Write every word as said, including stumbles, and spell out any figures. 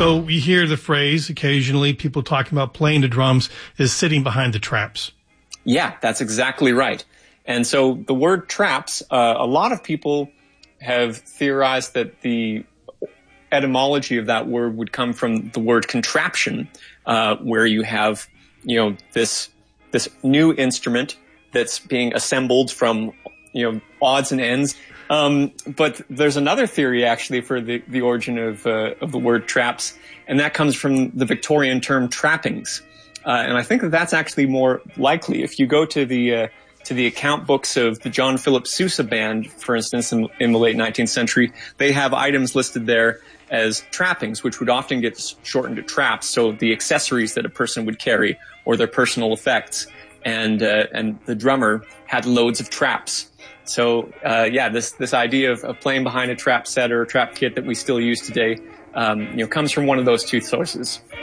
So we hear the phrase occasionally, people talking about playing the drums is sitting behind the traps. Yeah, that's exactly right. And so the word traps, uh, a lot of people have theorized that the etymology of that word would come from the word contraption, uh, where you have, you know, this this new instrument that's being assembled from, you know, odds and ends. Um, but there's another theory actually for the, the origin of, uh, of the word traps, and that comes from the Victorian term trappings. Uh, and I think that that's actually more likely. If you go to the, uh, to the account books of the John Philip Sousa band, for instance, in, in the late nineteenth century, they have items listed there as trappings, which would often get shortened to traps. So the accessories that a person would carry or their personal effects. And, uh, and the drummer had loads of traps. So, uh, yeah, this, this idea of, of playing behind a trap set or a trap kit that we still use today, um, you know, comes from one of those two sources.